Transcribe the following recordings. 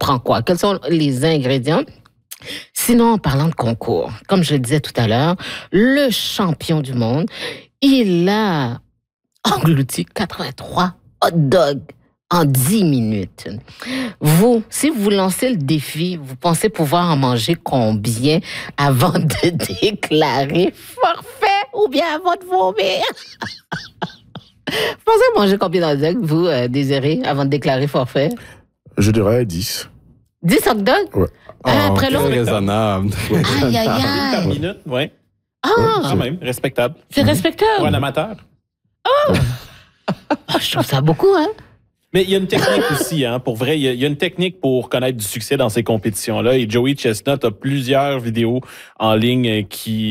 prend quoi? Quels sont les ingrédients? Sinon, en parlant de concours, comme je le disais tout à l'heure, le champion du monde, il a englouti 83 hot dogs en 10 minutes. Vous, si vous lancez le défi, vous pensez pouvoir en manger combien avant de déclarer forfait ou bien avant de vomir? Vous pensez manger combien de hot dogs, vous, Désiré, avant de déclarer forfait? Je dirais 10. 10 hot dogs? Ouais. Après l'autre? Raisonnable. Aïe, aïe, Par aïe. minute, oui. Ah, Quand même, respectable. c'est respectable. Pour un amateur. Je trouve ça beaucoup, hein? Mais il y a une technique aussi, hein, pour vrai. Il y a une technique pour connaître du succès dans ces compétitions-là. Et Joey Chestnut a plusieurs vidéos en ligne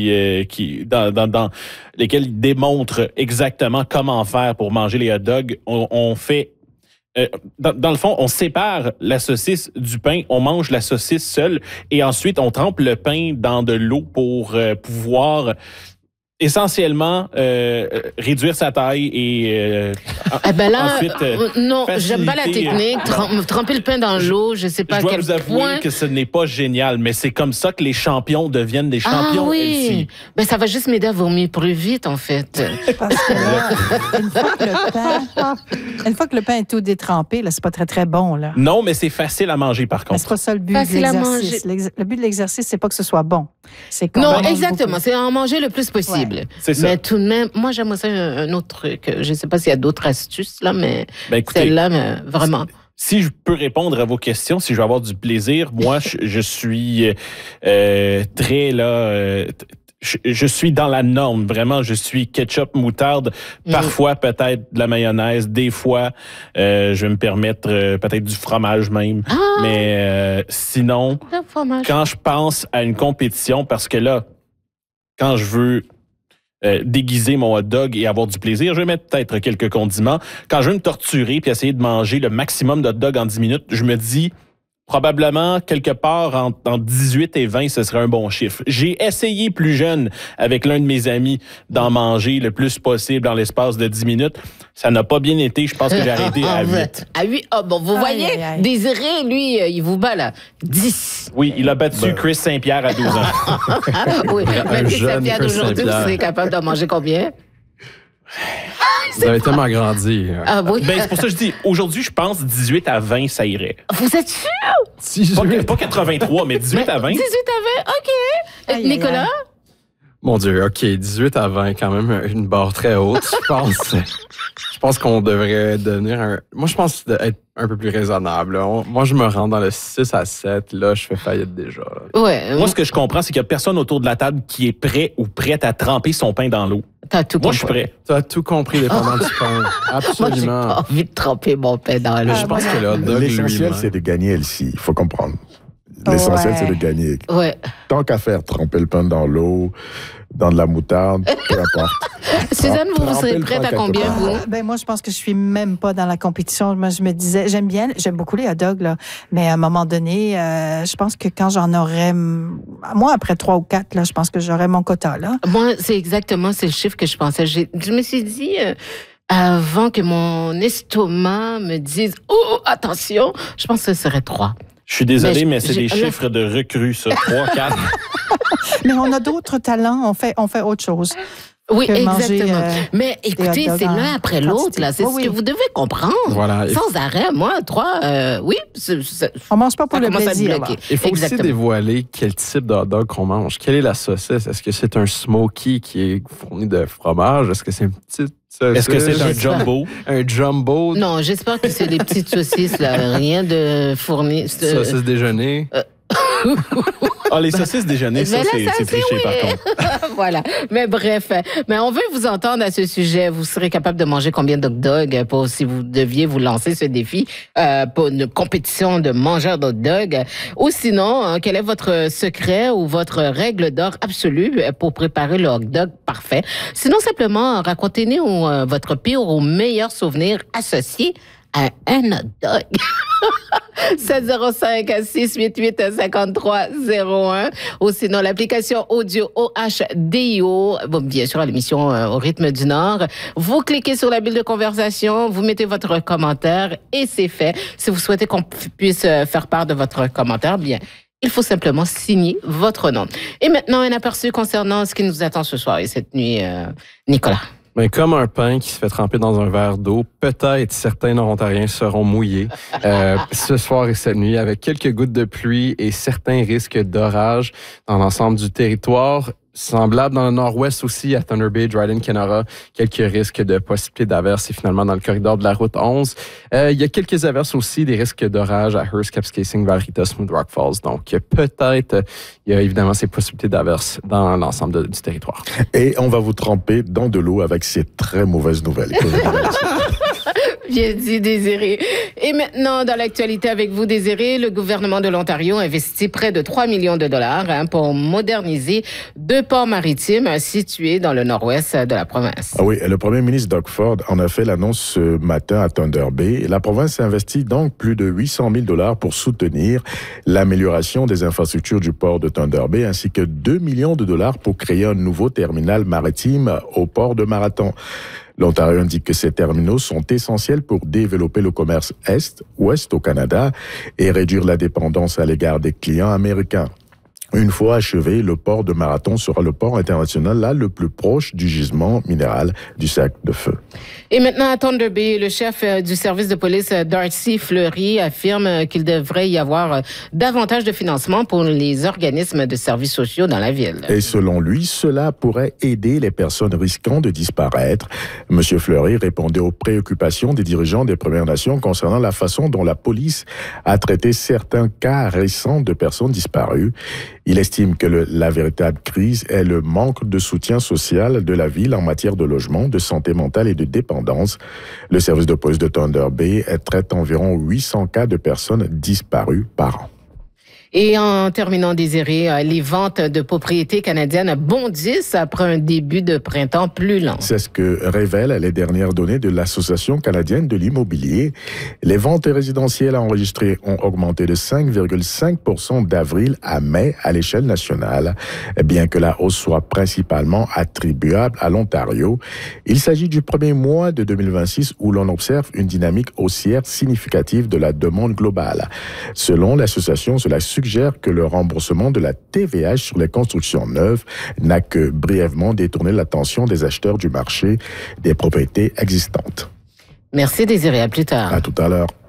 dans lesquelles il démontre exactement comment faire pour manger les hot dogs. On fait... dans le fond, on sépare la saucisse du pain, on mange la saucisse seule et ensuite on trempe le pain dans de l'eau pour pouvoir essentiellement réduire sa taille et ensuite non, j'aime pas la technique. Tremper le pain dans l'eau, je sais pas à je dois quel vous avouer point. que ce n'est pas génial, mais c'est comme ça que les champions deviennent des champions. Ah oui, ben ça va juste m'aider à vomir plus vite en fait. Parce que là, une fois que le pain est tout détrempé, là, c'est pas très, très bon. Là. Non, mais c'est facile à manger par Mais contre. c'est pas ça le but Facile de à l'exercice. Le but de l'exercice, c'est pas que ce soit bon. C'est qu'on Non, en mange exactement, beaucoup. c'est en manger le plus possible. C'est ça. Mais tout de même, moi j'aime aussi un autre truc. Je sais pas s'il y a d'autres astuces là, mais Ben, écoutez, celle-là, mais vraiment. si je peux répondre à vos questions, si je veux avoir du plaisir, moi, je suis très là. Je suis dans la norme, vraiment. Je suis ketchup, moutarde, parfois peut-être de la mayonnaise, des fois je vais me permettre peut-être du fromage même. Mais sinon, Le fromage. quand je pense à une compétition, parce que là, quand je veux déguiser mon hot dog et avoir du plaisir, je vais mettre peut-être quelques condiments. Quand je veux me torturer puis essayer de manger le maximum de hot dog en 10 minutes, je me dis probablement quelque part entre 18 et 20, ce serait un bon chiffre. J'ai essayé plus jeune avec l'un de mes amis d'en manger le plus possible dans l'espace de 10 minutes. Ça n'a pas bien été. Je pense que j'ai arrêté à 8. À 8. Oh, bon, vous Aïe, voyez, aïe, aïe. Désiré, lui, il vous bat là. 10. Oui, il a battu Chris Saint-Pierre à 12 ans. Oui, mais Chris jeune Saint-Pierre Chris d'aujourd'hui, vous Saint-Pierre. serez capable de manger combien? Vous avez tellement grandi. Ah oui. Ben, c'est pour ça que je dis, aujourd'hui, je pense 18 à 20, ça irait. Vous êtes sûr? Pas 83, mais 18 à 20. 18 à 20, OK. Aïe, aïe, Nicolas? aïe. Mon Dieu, OK, 18 à 20, quand même une barre très haute, je pense. Je pense qu'on devrait devenir Moi, je pense être un peu plus raisonnable. Moi, je me rends dans le 6 à 7. Là, je fais faillite déjà. Ouais. Moi, ce que je comprends, c'est qu'il n'y a personne autour de la table qui est prêt ou prête à tremper son pain dans l'eau. T'as tout Moi, je suis compris. prêt. Tu as tout compris, dépendant du pain. Moi, j'ai Absolument. pas envie de tremper mon pain dans l'eau. Je pense que le hot dog L'essentiel, lui-même... c'est de gagner, Elsie. Il faut comprendre. L'essentiel, Ouais. c'est de gagner. Ouais. Tant qu'à faire, tremper le pain dans l'eau, dans de la moutarde, peu importe. Suzanne, vous Tremper serez le prête pain à quelque combien, part. vous? Ben moi, je pense que je suis même pas dans la compétition. Moi, je me disais, j'aime beaucoup les hot dogs, là. Mais à un moment donné, je pense que quand j'en aurais, moi, après 3 ou 4, là, je pense que j'aurais mon quota, là. Moi, c'est le chiffre que je pensais. Je me suis dit, avant que mon estomac me dise, oh, attention, je pense que ce serait 3. Je suis désolé, mais c'est j'ai- des chiffres de recrues, ça. 3, 4. Mais on a d'autres talents, on fait autre chose. Oui, que manger, exactement. Mais hot écoutez, dogs c'est en l'un après quantité. l'autre, là. C'est Oui, ce oui. que vous devez comprendre. Voilà. Sans arrêt. Moi, 3, oui. On mange pas pour Ça le commence à plaisir, là. bloquer. Il faut aussi Exactement. dévoiler quel type de hot dog qu'on mange. Quelle est la saucisse? Est-ce que c'est un smoky qui est fourni de fromage? Est-ce que c'est une petite saucisse? Est-ce que c'est un J'espère. jumbo? Un jumbo? Non, j'espère que c'est des petites saucisses, là. Rien de fourni. Saucisse déjeuner? Ah, les saucisses déjeuner, ça, Mais là, c'est triché, oui. par contre. Voilà. Mais bref, mais on veut vous entendre à ce sujet. Vous serez capable de manger combien de hot dogs pour si vous deviez vous lancer ce défi pour une compétition de mangeurs d'hot dogs? Ou sinon, quel est votre secret ou votre règle d'or absolue pour préparer le hot dog parfait? Sinon, simplement, racontez-nous votre pire ou meilleur souvenir associé à un hot dog. 705-688-5301 ou sinon l'application audio OHDIO, bon, bien sûr à l'émission Au rythme du Nord. Vous cliquez sur la bulle de conversation, vous mettez votre commentaire et c'est fait. Si vous souhaitez qu'on puisse faire part de votre commentaire, bien, il faut simplement signer votre nom. Et maintenant, un aperçu concernant ce qui nous attend ce soir et cette nuit, Nicolas. Mais comme un pain qui se fait tremper dans un verre d'eau, peut-être certains Nord-Ontariens seront mouillés ce soir et cette nuit avec quelques gouttes de pluie et certains risques d'orage dans l'ensemble du territoire. Semblable dans le nord-ouest aussi, à Thunder Bay, Dryden, Kenora, quelques risques de possibilité d'averses et finalement dans le corridor de la route 11. Il y a quelques averses aussi, des risques d'orage à Hearst, Kapuskasing, Valrita, Smooth Rock Falls. Donc peut-être, il y a évidemment ces possibilités d'averses dans l'ensemble du territoire. Et on va vous tremper dans de l'eau avec ces très mauvaises nouvelles. Bien dit, Désiré. Et maintenant, dans l'actualité avec vous, Désiré, le gouvernement de l'Ontario investit près de 3 millions de dollars pour moderniser 2 ports maritimes situés dans le nord-ouest de la province. Ah oui, le premier ministre Doug Ford en a fait l'annonce ce matin à Thunder Bay. La province investit donc plus de 800 000 dollars pour soutenir l'amélioration des infrastructures du port de Thunder Bay, ainsi que 2 millions de dollars pour créer un nouveau terminal maritime au port de Marathon. L'Ontario indique que ces terminaux sont essentiels pour développer le commerce Est-Ouest au Canada et réduire la dépendance à l'égard des clients américains. Une fois achevé, le port de Marathon sera le port international le plus proche du gisement minéral du Sac de Feu. Et maintenant, à Thunder Bay, le chef du service de police, Darcy Fleury, affirme qu'il devrait y avoir davantage de financement pour les organismes de services sociaux dans la ville. Et selon lui, cela pourrait aider les personnes risquant de disparaître. M. Fleury répondait aux préoccupations des dirigeants des Premières Nations concernant la façon dont la police a traité certains cas récents de personnes disparues. Il estime que la véritable crise est le manque de soutien social de la ville en matière de logement, de santé mentale et de dépendance. Le service de police de Thunder Bay traite environ 800 cas de personnes disparues par an. Et en terminant, Désiré, les ventes de propriétés canadiennes bondissent après un début de printemps plus lent. C'est ce que révèlent les dernières données de l'Association canadienne de l'immobilier. Les ventes résidentielles enregistrées ont augmenté de 5,5% d'avril à mai à l'échelle nationale, bien que la hausse soit principalement attribuable à l'Ontario. Il s'agit du premier mois de 2026 où l'on observe une dynamique haussière significative de la demande globale. Selon l'association, cela suggère que le remboursement de la TVH sur les constructions neuves n'a que brièvement détourné l'attention des acheteurs du marché des propriétés existantes. Merci Désiré, à plus tard. À tout à l'heure.